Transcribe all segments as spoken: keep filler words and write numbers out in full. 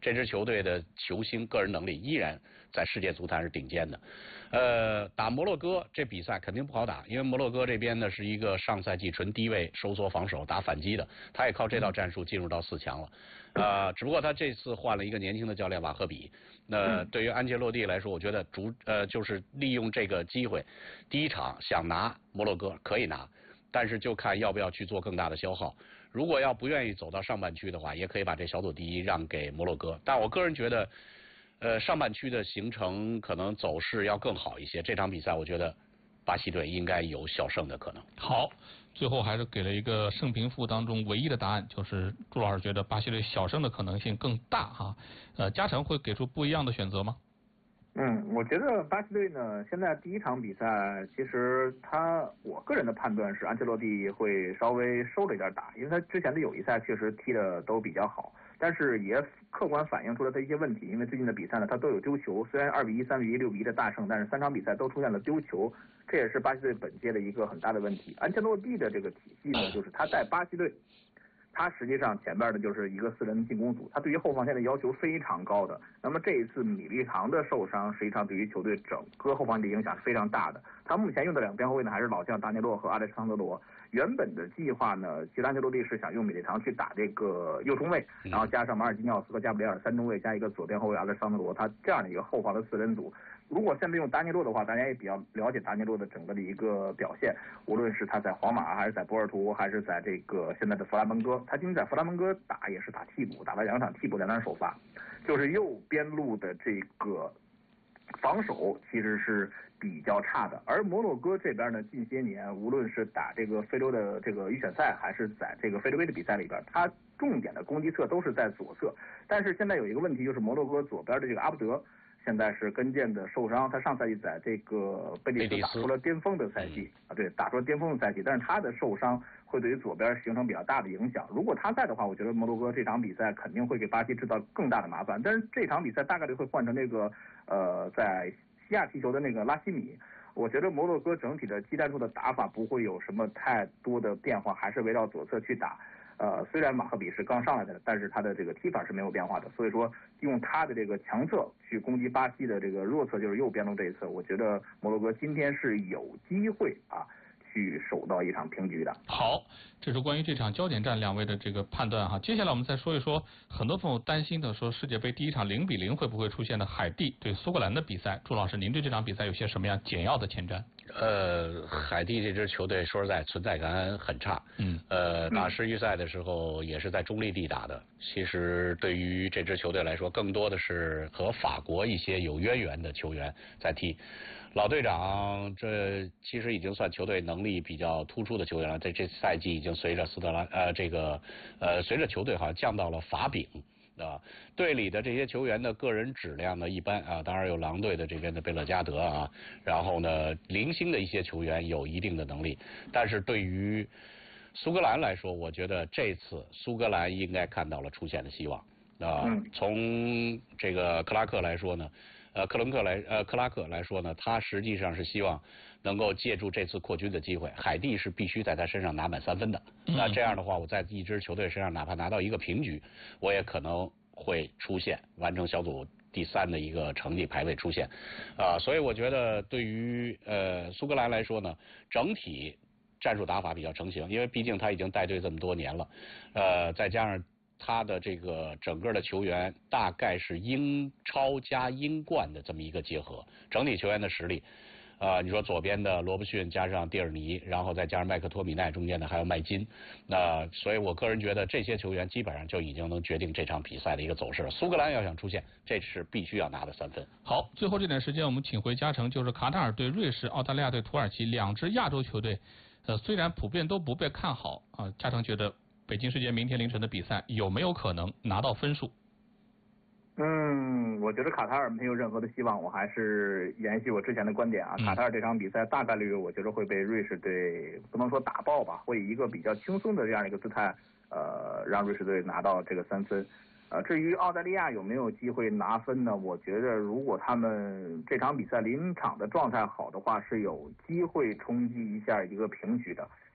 这支球队的球星个人能力依然在世界足坛是顶尖的。呃，打摩洛哥这比赛肯定不好打，因为摩洛哥这边呢是一个上赛季纯低位收缩防守打反击的，他也靠这套战术进入到四强了。呃，只不过他这次换了一个年轻的教练瓦赫比。那对于安切洛蒂来说，我觉得主呃就是利用这个机会，第一场想拿摩洛哥可以拿。但是就看要不要去做更大的消耗。如果要不愿意走到上半区的话，也可以把这小组第一让给摩洛哥。但我个人觉得，呃，上半区的行程可能走势要更好一些。这场比赛，我觉得巴西队应该有小胜的可能。 好，最后还是给了一个胜平负当中唯一的答案，就是朱老师觉得巴西队小胜的可能性更大哈。呃，嘉诚会给出不一样的选择吗？ 嗯，我觉得巴西队呢，现在第一场比赛，其实他，我个人的判断是安切洛蒂会稍微收着一点打，因为他之前的友谊赛确实踢的都比较好，但是也客观反映出了他一些问题，因为最近的比赛呢，他都有丢球，虽然二比一、三比一、六比一的大胜，但是三场比赛都出现了丢球，这也是巴西队本届的一个很大的问题。安切洛蒂的这个体系呢，就是他在巴西队。他实际上前边的就是一个四人进攻组，他对于后防线的要求非常高的。那么这一次米利唐的受伤，实际上对于球队整个后防线的影响是非常大的。他目前用的两边后卫呢，还是老将达尼洛和阿列桑德罗。原本的计划呢，其实安切洛蒂是想用米利唐去打这个右中卫，然后加上马尔基尼奥斯和加布里埃尔三中卫，加一个左边后卫阿列桑德罗，他这样的一个后防的四人组。如果现在用达尼洛的话，大家也比较了解达尼洛的整个的一个表现，无论是他在皇马，还是在波尔图，还是在这个现在的弗拉门戈，他今天在弗拉门戈打也是打替补，打了两场替补，两场首发，就是右边路的这个防守其实是比较差的。而摩洛哥这边呢，近些年无论是打这个非洲的这个预选赛，还是在这个非洲杯的比赛里边，他重点的攻击侧都是在左侧。但是现在有一个问题，就是摩洛哥左边的这个阿布德现在是跟腱的受伤，他上赛季在这个贝蒂斯打出了巅峰的赛季啊，对，打出了巅峰的赛季，但是他的受伤会对于左边形成比较大的影响。如果他在的话，我觉得摩洛哥这场比赛肯定会给巴西制造更大的麻烦。但是这场比赛大概率会换成那个呃在西亚踢球的那个拉希米。我觉得摩洛哥整体的技战术的打法不会有什么太多的变化，还是围绕左侧去打。呃，虽然马赫比是刚上来的，但是他的这个踢法是没有变化的，所以说用他的这个强侧去攻击巴西的这个弱侧，就是右边路这一侧，我觉得摩洛哥今天是有机会啊去守到一场平局的。 好，这是关于这场焦点战两位的这个判断哈。接下来我们再说一说，很多朋友担心的说世界杯第一场零比零会不会出现的海地对苏格兰的比赛，朱老师，您对这场比赛有些什么样简要的前瞻？ 呃，海地这支球队说实在存在感很差，嗯，呃，打世预赛的时候也是在中立地打的。其实对于这支球队来说，更多的是和法国一些有渊源的球员在踢。老队长这其实已经算球队能力比较突出的球员了，在这赛季已经随着斯特兰呃这个呃随着球队好像降到了法丙。啊，队里的这些球员的个人质量呢一般啊，当然有狼队的这边的贝勒加德啊，然后呢零星的一些球员有一定的能力，但是对于苏格兰来说，我觉得这次苏格兰应该看到了出现的希望啊。从这个克拉克来说呢，呃，克伦克来呃克拉克来说呢，他实际上是希望能够借助这次扩军的机会，海地是必须在他身上拿满三分的。那这样的话，我在一支球队身上哪怕拿到一个平局，我也可能会出现完成小组第三的一个成绩排位出现啊、呃。所以我觉得对于呃苏格兰来说呢，整体战术打法比较成型，因为毕竟他已经带队这么多年了，呃，再加上他的这个整个的球员大概是英超加英冠的这么一个结合，整体球员的实力。呃，你说左边的罗伯逊加上蒂尔尼，然后再加上麦克托米奈，中间的还有麦金，那所以我个人觉得这些球员基本上就已经能决定这场比赛的一个走势了。苏格兰要想出现，这是必须要拿的三分。 好，最后这点时间我们请回嘉诚，就是卡塔尔对瑞士、澳大利亚对土耳其两支亚洲球队，呃，虽然普遍都不被看好啊，嘉诚觉得北京时间明天凌晨的比赛有没有可能拿到分数？ 嗯，我觉得卡塔尔没有任何的希望，我还是延续我之前的观点啊。卡塔尔这场比赛大概率我觉得会被瑞士队不能说打爆吧，会以一个比较轻松的这样一个姿态，呃，让瑞士队拿到这个三分。呃，至于澳大利亚有没有机会拿分呢？我觉得如果他们这场比赛临场的状态好的话，是有机会冲击一下一个平局的。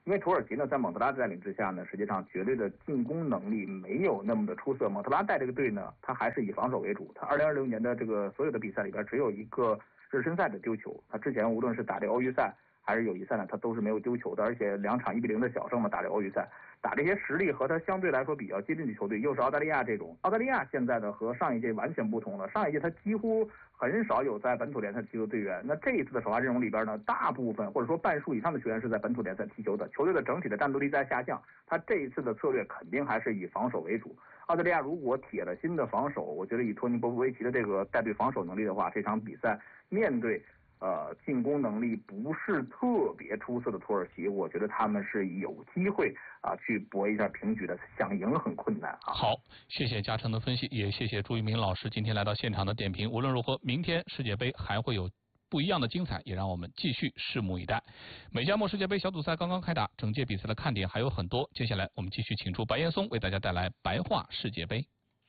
因为土耳其呢，在蒙特拉的带领之下呢，实际上绝对的进攻能力没有那么的出色。蒙特拉带这个队呢，他还是以防守为主。他二零二零年的这个所有的比赛里边，只有一个热身赛的丢球。他之前无论是打这个欧预赛还是友谊赛呢，他都是没有丢球的，而且两场一比零的小胜嘛，打这欧预赛，打这些实力和他相对来说比较接近的球队，又是澳大利亚这种。澳大利亚现在的和上一届完全不同了，上一届他几乎很少有在本土联赛踢球队员，那这一次的首发阵容里边呢，大部分或者说半数以上的球员是在本土联赛踢球的，球队的整体的战斗力在下降，他这一次的策略肯定还是以防守为主。澳大利亚如果铁了心的防守，我觉得以托尼·波波维奇的这个带队防守能力的话，这场比赛面对呃，进攻能力不是特别出色的土耳其，我觉得他们是有机会啊去搏一下平局的，想赢很困难啊。 好，谢谢嘉诚的分析，也谢谢朱一鸣老师今天来到现场的点评。无论如何，明天世界杯还会有不一样的精彩，也让我们继续拭目以待。美加墨世界杯小组赛刚刚开打，整届比赛的看点还有很多。接下来我们继续请出白岩松为大家带来白话世界杯。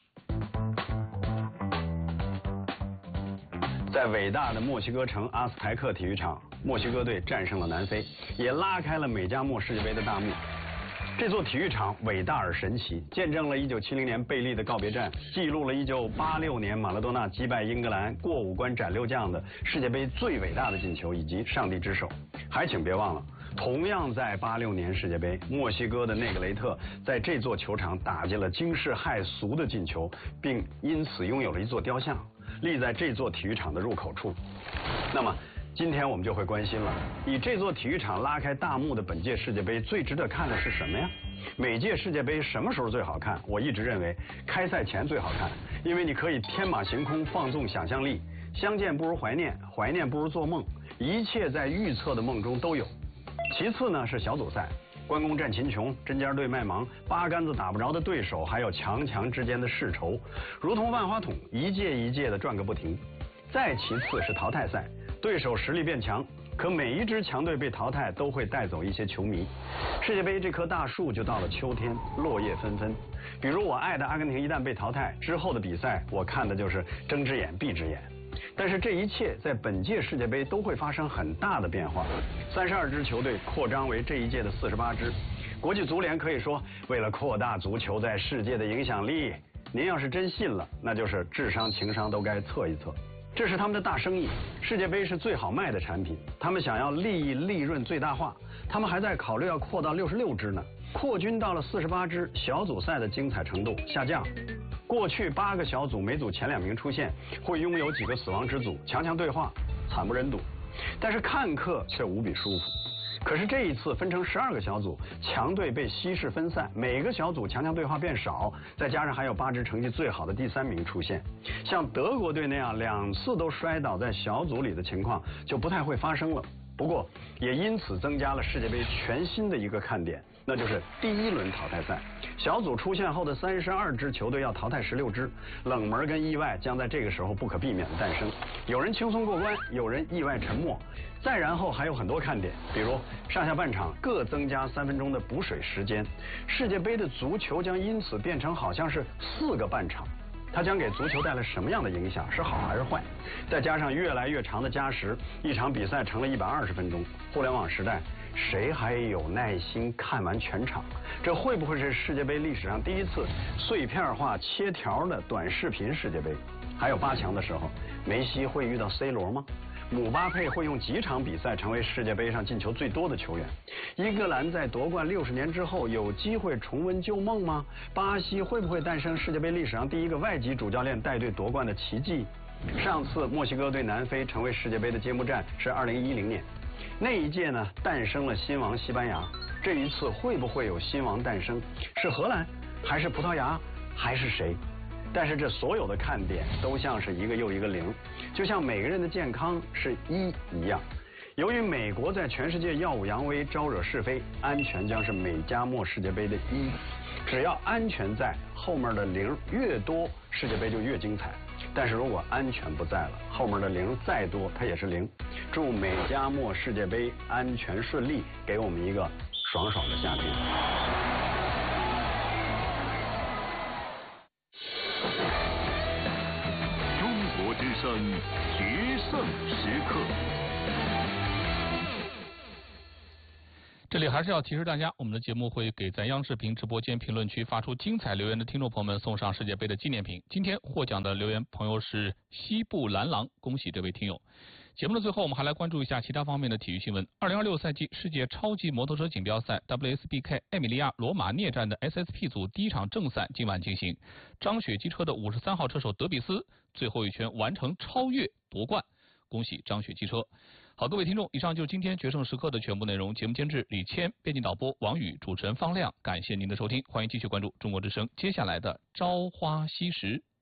在伟大的墨西哥城阿斯台克体育场，墨西哥队战胜了南非，也拉开了美加墨世界杯的大幕。这座体育场伟大而神奇，见证了一九七零年贝利的告别战，记录了一九八六年马拉多纳击败英格兰过五关斩六将的世界杯最伟大的进球，以及上帝之手。还请别忘了，同样在八六年世界杯，墨西哥的内格雷特在这座球场打进了惊世骇俗的进球，并因此拥有了一座雕像，立在这座体育场的入口处。那么今天我们就会关心了，以这座体育场拉开大幕的本届世界杯最值得看的是什么呀？每届世界杯什么时候最好看？我一直认为开赛前最好看，因为你可以天马行空，放纵想象力，相见不如怀念，怀念不如做梦，一切在预测的梦中都有。其次呢是小组赛，关公战秦琼，针尖对麦芒，八竿子打不着的对手，还有强强之间的世仇，如同万花筒，一届一届的转个不停。再其次是淘汰赛，对手实力变强，可每一支强队被淘汰都会带走一些球迷。世界杯这棵大树就到了秋天，落叶纷纷。比如我爱的阿根廷一旦被淘汰之后的比赛，我看的就是睁只眼闭只眼。但是这一切在本届世界杯都会发生很大的变化，三十二支球队扩张为这一届的四十八支。国际足联可以说，为了扩大足球在世界的影响力，您要是真信了，那就是智商情商都该测一测。这是他们的大生意，世界杯是最好卖的产品，他们想要利益利润最大化，他们还在考虑要扩到六十六支呢。扩军到了四十八支，小组赛的精彩程度下降。过去八个小组每组前两名出现，会拥有几个死亡之组，强强对话，惨不忍睹。但是看客却无比舒服。可是这一次分成十二个小组，强队被稀释分散，每个小组强强对话变少，再加上还有八支成绩最好的第三名出现，像德国队那样两次都摔倒在小组里的情况就不太会发生了。不过也因此增加了世界杯全新的一个看点，那就是第一轮淘汰赛。小组出现后的三十二支球队要淘汰十六支，冷门跟意外将在这个时候不可避免的诞生。有人轻松过关，有人意外沉没。再然后还有很多看点，比如上下半场各增加三分钟的补水时间。世界杯的足球将因此变成好像是四个半场。它将给足球带来什么样的影响？是好还是坏？再加上越来越长的加时，一场比赛成了一百二十分钟。互联网时代，谁还有耐心看完全场？这会不会是世界杯历史上第一次碎片化切条的短视频世界杯？还有八强的时候，梅西会遇到 C 罗吗？姆巴佩会用几场比赛成为世界杯上进球最多的球员？英格兰在夺冠六十年之后有机会重温旧梦吗？巴西会不会诞生世界杯历史上第一个外籍主教练带队夺冠的奇迹？上次墨西哥对南非成为世界杯的揭幕战是二零一零年，那一届呢诞生了新王西班牙。这一次会不会有新王诞生？是荷兰还是葡萄牙还是谁？但是这所有的看点都像是一个又一个零，就像每个人的健康是一一样。由于美国在全世界耀武扬威，招惹是非，安全将是美加墨世界杯的一。只要安全在，后面的零越多，世界杯就越精彩。但是如果安全不在了，后面的零再多，它也是零。祝美加墨世界杯安全顺利，给我们一个爽爽的夏天。 中国之声决胜时刻。 这里里还是要提示大家，我们的节目会给在央视频直播间评论区发出精彩留言的听众朋友们送上世界杯的纪念品。今天获奖的留言朋友是西部蓝狼，恭喜这位听友。节目的最后，我们还来关注一下其他方面的体育新闻。二零二六赛季世界超级摩托车锦标赛 W S B K 艾米利亚罗马涅站的 S S P 组第一场正赛今晚进行，张雪机车的五十三号车手德比斯最后一圈完成超越夺冠，恭喜张雪机车。好，各位听众，以上就是今天决胜时刻的全部内容。节目监制李谦，编辑导播王宇，主持人方亮，感谢您的收听，欢迎继续关注中国之声接下来的朝花夕拾。